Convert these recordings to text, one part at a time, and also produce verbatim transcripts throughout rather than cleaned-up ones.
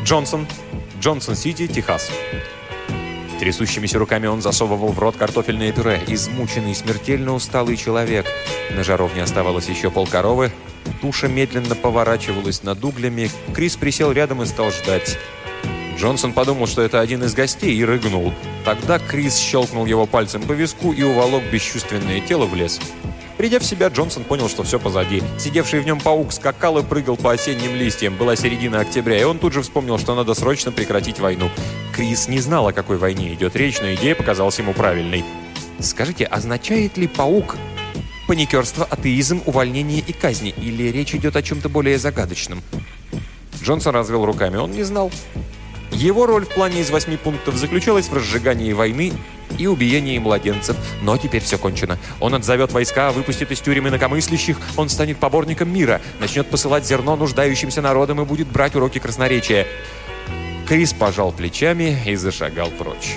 Джонсон, Джонсон-Сити, Техас. Трясущимися руками он засовывал в рот картофельное пюре. Измученный, смертельно усталый человек. На жаровне оставалось еще полкоровы. Туша медленно поворачивалась над углями. Крис присел рядом и стал ждать. Джонсон подумал, что это один из гостей, и рыгнул. Тогда Крис щелкнул его пальцем по виску и уволок бесчувственное тело в лес. Придя в себя, Джонсон понял, что все позади. Сидевший в нем паук скакал и прыгал по осенним листьям. Была середина октября, и он тут же вспомнил, что надо срочно прекратить войну. Крис не знал, о какой войне идет речь, но идея показалась ему правильной. «Скажите, означает ли паук паникерство, атеизм, увольнение и казни? Или речь идет о чем-то более загадочном?» Джонсон развел руками. Он не знал. Его роль в плане из восьми пунктов заключалась в разжигании войны и убиении младенцев. Но теперь все кончено. Он отзовет войска, выпустит из тюрем инакомыслящих, он станет поборником мира, начнет посылать зерно нуждающимся народам и будет брать уроки красноречия. Крис пожал плечами и зашагал прочь.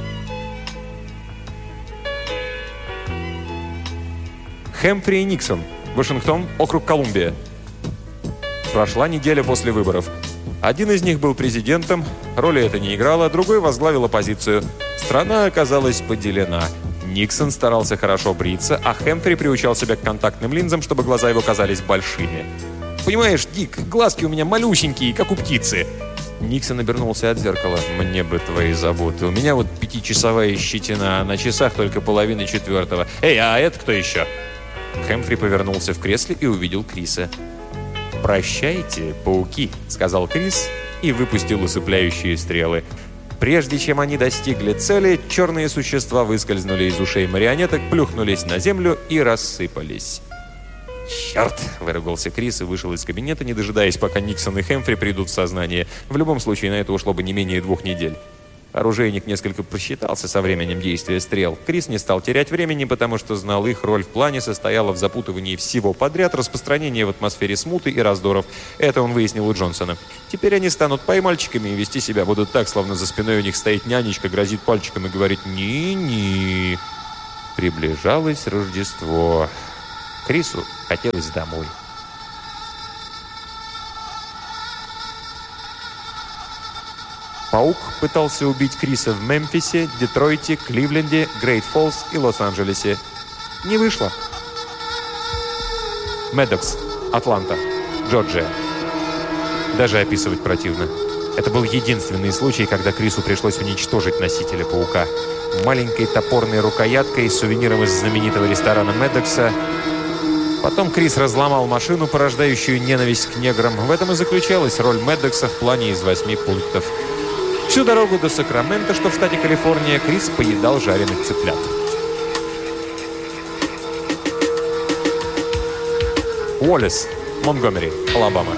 Хэмфри и Никсон. Вашингтон, округ Колумбия. Прошла неделя после выборов. Один из них был президентом, роли это не играло, другой возглавил оппозицию. Страна оказалась поделена. Никсон старался хорошо бриться, а Хэмфри приучал себя к контактным линзам, чтобы глаза его казались большими. «Понимаешь, Дик, глазки у меня малюсенькие, как у птицы». Никсон обернулся от зеркала. «Мне бы твои заботы. У меня вот пятичасовая щетина, а на часах только половина четвертого. Эй, а это кто еще?» Хэмфри повернулся в кресле и увидел Криса. «Прощайте, пауки», — сказал Крис и выпустил усыпляющие стрелы. Прежде чем они достигли цели, черные существа выскользнули из ушей марионеток, плюхнулись на землю и рассыпались. «Черт!» — выругался Крис и вышел из кабинета, не дожидаясь, пока Никсон и Хэмфри придут в сознание. В любом случае, на это ушло бы не менее двух недель. Оружейник несколько просчитался со временем действия стрел. Крис не стал терять времени, потому что знал, их роль в плане состояла в запутывании всего подряд, распространении в атмосфере смуты и раздоров. Это он выяснил у Джонсона. Теперь они станут поймальчиками и вести себя будут так, словно за спиной у них стоит нянечка, грозит пальчиком и говорит «ни-ни». Приближалось Рождество. Крису хотелось домой. Паук пытался убить Криса в Мемфисе, Детройте, Кливленде, Грейт-Фоллс и Лос-Анджелесе. Не вышло. Медокс, Атланта, Джорджия. Даже описывать противно. Это был единственный случай, когда Крису пришлось уничтожить носителя паука. Маленькой топорной рукояткой с сувениром из знаменитого ресторана Медокса. Потом Крис разломал машину, порождающую ненависть к неграм. В этом и заключалась роль Медокса в плане из восьми пунктов. Всю дорогу до Сакрамента, что в штате Калифорния, Крис поедал жареных цыплят. Уоллес, Монтгомери, Алабама.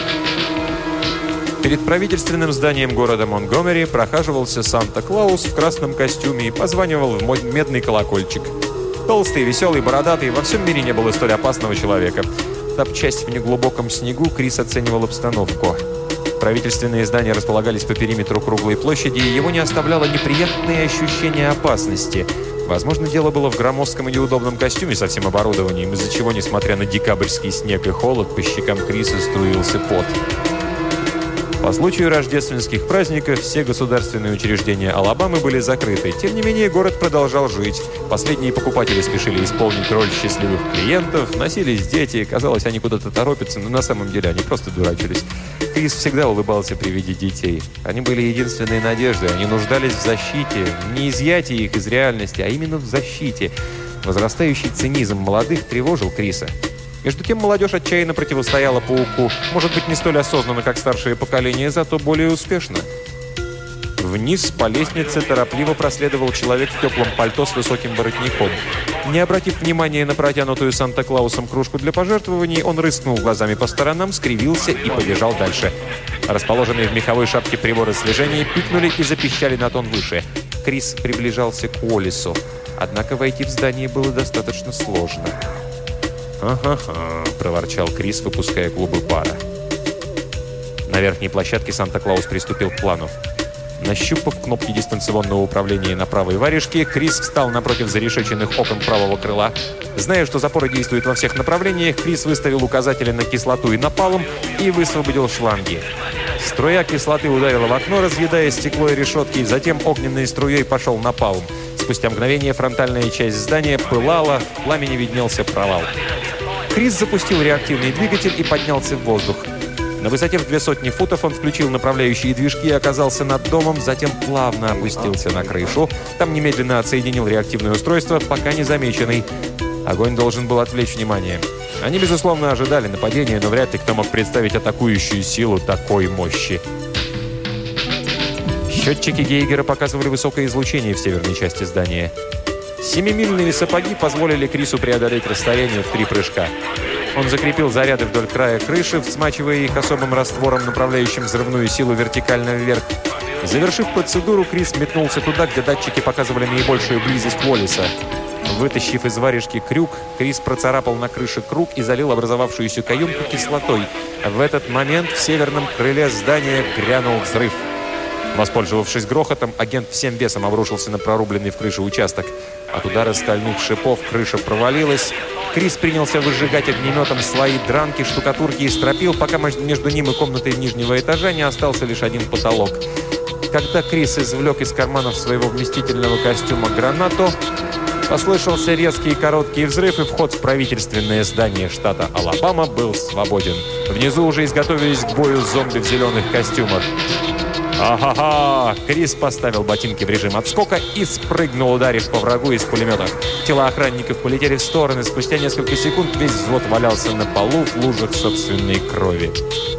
Перед правительственным зданием города Монтгомери прохаживался Санта-Клаус в красном костюме и позванивал в медный колокольчик. Толстый, веселый, бородатый, во всем мире не было столь опасного человека. Топчась в неглубоком снегу, Крис оценивал обстановку. Правительственные здания располагались по периметру круглой площади, и его не оставляло неприятное ощущение опасности. Возможно, дело было в громоздком и неудобном костюме со всем оборудованием, из-за чего, несмотря на декабрьский снег и холод, по щекам Криса струился пот. По случаю рождественских праздников все государственные учреждения Алабамы были закрыты. Тем не менее, город продолжал жить. Последние покупатели спешили исполнить роль счастливых клиентов, носились дети, казалось, они куда-то торопятся, но на самом деле они просто дурачились. Крис всегда улыбался при виде детей. Они были единственной надеждой, они нуждались в защите, не изъятии их из реальности, а именно в защите. Возрастающий цинизм молодых тревожил Криса. Между тем молодежь отчаянно противостояла пауку. Может быть, не столь осознанно, как старшее поколение, зато более успешно. Вниз по лестнице торопливо проследовал человек в теплом пальто с высоким воротником. Не обратив внимания на протянутую Санта-Клаусом кружку для пожертвований, он рыскнул глазами по сторонам, скривился и побежал дальше. Расположенные в меховой шапке приборы слежения пикнули и запищали на тон выше. Крис приближался к Уоллесу. Однако войти в здание было достаточно сложно. «Ага-ха», — проворчал Крис, выпуская клубы пара. На верхней площадке Санта-Клаус приступил к плану. Нащупав кнопки дистанционного управления на правой варежке, Крис встал напротив зарешеченных окон правого крыла. Зная, что запоры действуют во всех направлениях, Крис выставил указатели на кислоту и напалм и высвободил шланги. Струя кислоты ударила в окно, разъедая стекло и решетки, затем огненной струей пошел на палубу. Спустя мгновение фронтальная часть здания пылала, в пламени виднелся провал. Крис запустил реактивный двигатель и поднялся в воздух. На высоте в две сотни футов он включил направляющие движки и оказался над домом, затем плавно опустился на крышу. Там немедленно отсоединил реактивное устройство, пока не замеченный. Огонь должен был отвлечь внимание. Они, безусловно, ожидали нападения, но вряд ли кто мог представить атакующую силу такой мощи. Счетчики Гейгера показывали высокое излучение в северной части здания. Семимильные сапоги позволили Крису преодолеть расстояние в три прыжка. Он закрепил заряды вдоль края крыши, смачивая их особым раствором, направляющим взрывную силу вертикально вверх. Завершив процедуру, Крис метнулся туда, где датчики показывали наибольшую близость Уоллеса. Вытащив из варежки крюк, Крис процарапал на крыше круг и залил образовавшуюся каюмку кислотой. В этот момент в северном крыле здания грянул взрыв. Воспользовавшись грохотом, агент всем весом обрушился на прорубленный в крыше участок. От удара стальных шипов крыша провалилась. Крис принялся выжигать огнеметом слои дранки, штукатурки и стропил, пока между ним и комнатой нижнего этажа не остался лишь один потолок. Когда Крис извлек из карманов своего вместительного костюма гранату, послышался резкий и короткий взрыв, и вход в правительственное здание штата Алабама был свободен. Внизу уже изготовились к бою зомби в зеленых костюмах. «Ага-ха!» Крис поставил ботинки в режим отскока и спрыгнул, ударив по врагу из пулемета. Тела охранников полетели в стороны. Спустя несколько секунд весь взвод валялся на полу в лужах собственной крови.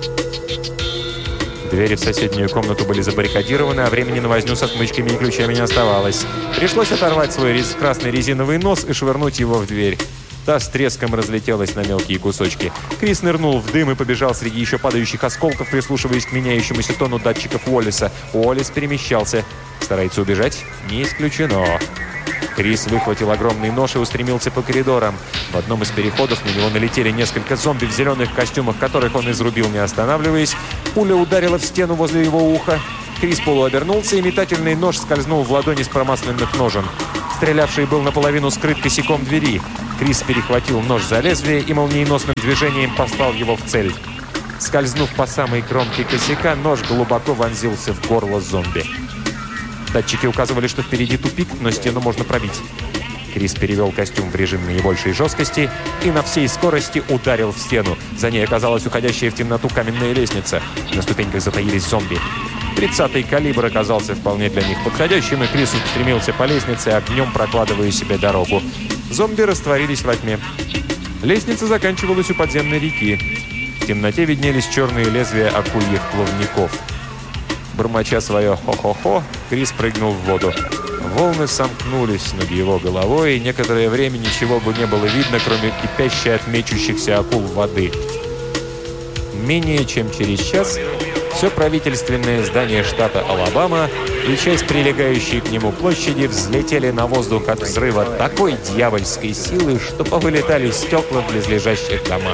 Двери в соседнюю комнату были забаррикадированы, а времени на возню с отмычками и ключами не оставалось. Пришлось оторвать свой рез... красный резиновый нос и швырнуть его в дверь. Та с треском разлетелась на мелкие кусочки. Крис нырнул в дым и побежал среди еще падающих осколков, прислушиваясь к меняющемуся тону датчиков Уоллеса. Уоллес перемещался. Старается убежать? Не исключено. Крис выхватил огромный нож и устремился по коридорам. В одном из переходов на него налетели несколько зомби в зеленых костюмах, которых он изрубил, не останавливаясь. Пуля ударила в стену возле его уха. Крис полуобернулся, и метательный нож скользнул в ладони с промасленных ножен. Стрелявший был наполовину скрыт косяком двери. Крис перехватил нож за лезвие и молниеносным движением послал его в цель. Скользнув по самой кромке косяка, нож глубоко вонзился в горло зомби. Датчики указывали, что впереди тупик, но стену можно пробить. Крис перевел костюм в режим наибольшей жесткости и на всей скорости ударил в стену. За ней оказалась уходящая в темноту каменная лестница. На ступеньках затаились зомби. тридцатый калибр оказался вполне для них подходящим, и Крис устремился по лестнице, огнем прокладывая себе дорогу. Зомби растворились во тьме. Лестница заканчивалась у подземной реки. В темноте виднелись черные лезвия акульих плавников. Бормоча свое «хо-хо-хо», Крис прыгнул в воду. Волны сомкнулись над его головой, и некоторое время ничего бы не было видно, кроме кипящей от мечущихся акул воды. Менее чем через час все правительственное здание штата Алабама и часть прилегающей к нему площади взлетели на воздух от взрыва такой дьявольской силы, что повылетали стекла в близлежащих домах.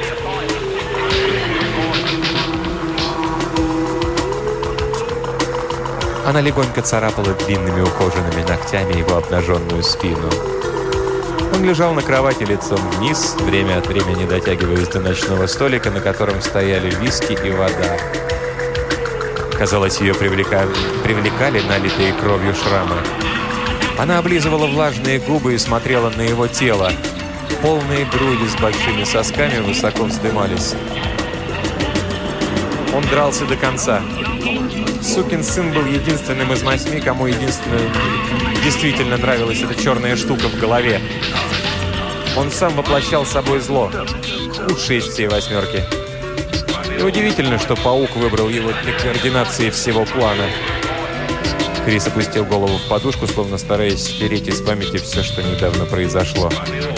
Она легонько царапала длинными ухоженными ногтями его обнаженную спину. Он лежал на кровати лицом вниз, время от времени дотягиваясь до ночного столика, на котором стояли виски и вода. Казалось, ее привлекали, привлекали налитые кровью шрамы. Она облизывала влажные губы и смотрела на его тело. Полные груди с большими сосками высоко вздымались. Он дрался до конца. Сукин сын был единственным из восьми, кому единственно действительно нравилась эта черная штука в голове. Он сам воплощал собой зло. Худший из всей восьмерки. Неудивительно, что паук выбрал его для координации всего плана. Крис опустил голову в подушку, словно стараясь стереть из памяти все, что недавно произошло.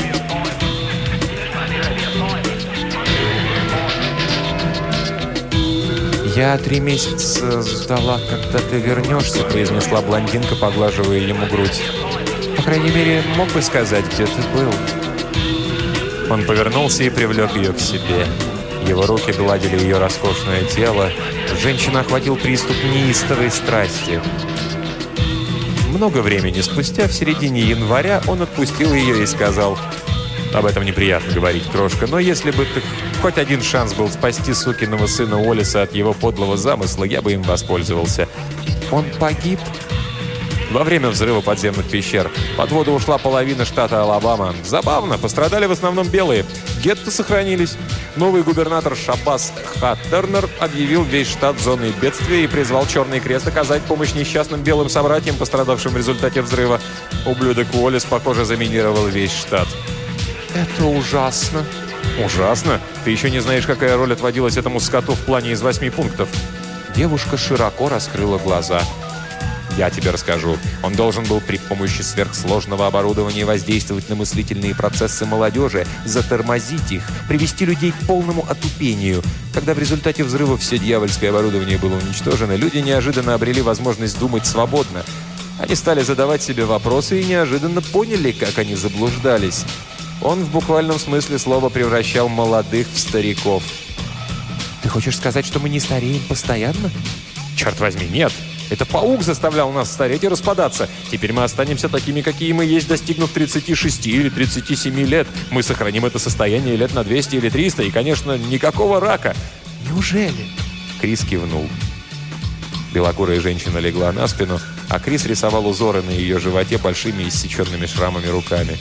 «Я три месяца ждала, когда ты вернешься», — произнесла блондинка, поглаживая ему грудь. «По крайней мере, мог бы сказать, где ты был». Он повернулся и привлек ее к себе. Его руки гладили ее роскошное тело. Женщину охватил приступ неистовой страсти. Много времени спустя, в середине января, он отпустил ее и сказал: «Об этом неприятно говорить, крошка, но если бы ты хоть один шанс был спасти сукиного сына Уоллеса от его подлого замысла, я бы им воспользовался. Он погиб? Во время взрыва подземных пещер. Под воду ушла половина штата Алабама. Забавно, пострадали в основном белые. Гетто сохранились. Новый губернатор Шаббас Хаттернер объявил весь штат зоной бедствия и призвал Черный Крест оказать помощь несчастным белым собратьям, пострадавшим в результате взрыва. Ублюдок Уоллес, похоже, заминировал весь штат. Это ужасно. Ужасно? Ты еще не знаешь, какая роль отводилась этому скоту в плане из восьми пунктов. Девушка широко раскрыла глаза. Я тебе расскажу. Он должен был при помощи сверхсложного оборудования воздействовать на мыслительные процессы молодежи, затормозить их, привести людей к полному отупению. Когда в результате взрыва все дьявольское оборудование было уничтожено, люди неожиданно обрели возможность думать свободно. Они стали задавать себе вопросы и неожиданно поняли, как они заблуждались. Он в буквальном смысле слова превращал молодых в стариков. Ты хочешь сказать, что мы не стареем постоянно? Черт возьми, нет! Это паук заставлял нас стареть и распадаться. Теперь мы останемся такими, какие мы есть, достигнув тридцати шести или тридцати семи лет. Мы сохраним это состояние лет на двести или триста, и, конечно, никакого рака. Неужели? Крис кивнул. Белокурая женщина легла на спину, а Крис рисовал узоры на ее животе большими иссеченными шрамами руками.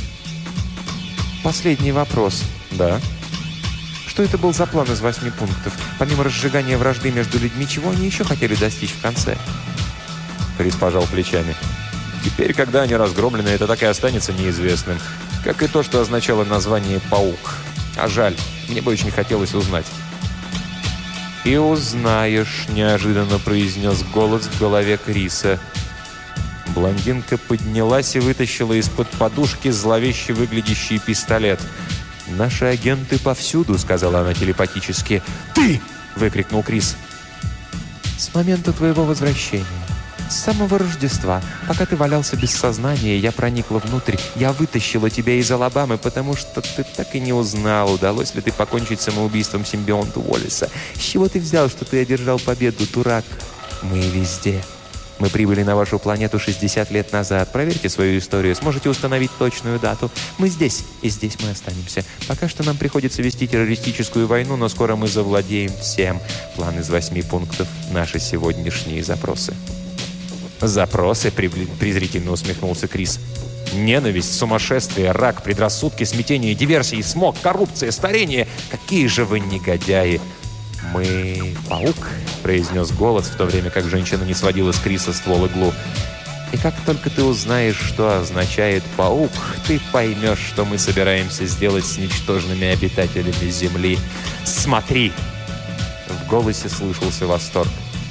Последний вопрос. Да? Что это был за план из восьми пунктов? Помимо разжигания вражды между людьми, чего они еще хотели достичь в конце? Крис пожал плечами. Теперь, когда они разгромлены, это так и останется неизвестным. Как и то, что означало название «Паук». А жаль, мне бы очень хотелось узнать. «И узнаешь», — неожиданно произнес голос в голове Криса. Блондинка поднялась и вытащила из-под подушки зловеще выглядящий пистолет. «Наши агенты повсюду», — сказала она телепатически. «Ты!» — выкрикнул Крис. «С момента твоего возвращения, с самого Рождества, пока ты валялся без сознания, я проникла внутрь, я вытащила тебя из Алабамы, потому что ты так и не узнал, удалось ли ты покончить самоубийством симбионта Уоллеса. С чего ты взял, что ты одержал победу, дурак? Мы везде. Мы прибыли на вашу планету шестьдесят лет назад. Проверьте свою историю, сможете установить точную дату. Мы здесь, и здесь мы останемся. Пока что нам приходится вести террористическую войну, но скоро мы завладеем всем. План из восьми пунктов – наши сегодняшние запросы». «Запросы?» – презрительно усмехнулся Крис. «Ненависть, сумасшествие, рак, предрассудки, смятение, диверсии, смог, коррупция, старение. Какие же вы негодяи!» «Мы паук», — произнес голос, в то время как женщина не сводила с Криса ствол иглу. «И как только ты узнаешь, что означает паук, ты поймешь, что мы собираемся сделать с ничтожными обитателями Земли. Смотри!» В голосе слышался восторг.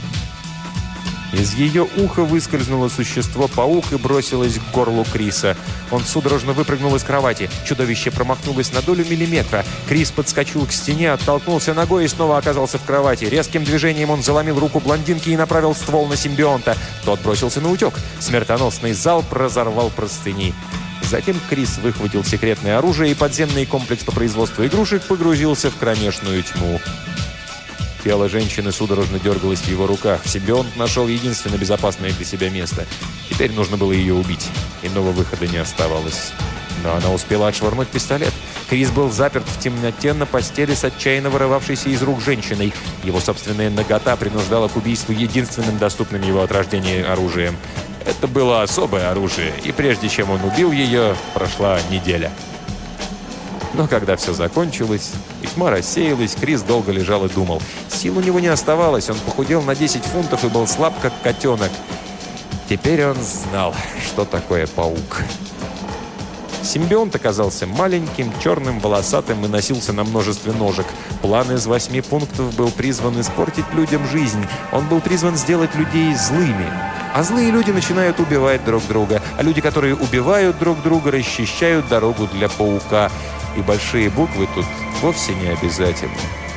Из ее уха выскользнуло существо-паук и бросилось к горлу Криса. Он судорожно выпрыгнул из кровати. Чудовище промахнулось на долю миллиметра. Крис подскочил к стене, оттолкнулся ногой и снова оказался в кровати. Резким движением он заломил руку блондинки и направил ствол на симбионта. Тот бросился на утек. Смертоносный залп разорвал простыни. Затем Крис выхватил секретное оружие, и подземный комплекс по производству игрушек погрузился в кромешную тьму. Тело женщины судорожно дергалось в его руках. Симбионт нашел единственно безопасное для себя место. Теперь нужно было ее убить. Иного выхода не оставалось. Но она успела отшвырнуть пистолет. Крис был заперт в темноте на постели с отчаянно вырывавшейся из рук женщиной. Его собственная нагота принуждала к убийству единственным доступным его от рождения оружием. Это было особое оружие, и прежде чем он убил ее, прошла неделя. Но когда все закончилось, и тьма рассеялась, Крис долго лежал и думал. Сил у него не оставалось, он похудел на десять фунтов и был слаб, как котенок. Теперь он знал, что такое паук. Симбионт оказался маленьким, черным, волосатым и носился на множестве ножек. План из восьми пунктов был призван испортить людям жизнь. Он был призван сделать людей злыми. А злые люди начинают убивать друг друга. А люди, которые убивают друг друга, расчищают дорогу для паука. И большие буквы тут вовсе не обязательны.